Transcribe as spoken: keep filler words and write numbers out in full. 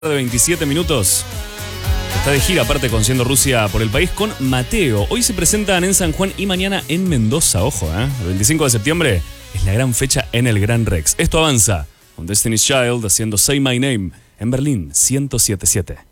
De veintisiete minutos. Está de gira aparte conociendo Rusia por el país con Mateo. Hoy se presentan en San Juan y mañana en Mendoza. Ojo, ¿eh? El veinticinco de septiembre es la gran fecha en el Gran Rex. Esto avanza con Destiny's Child haciendo Say My Name en Berlín ciento siete punto siete.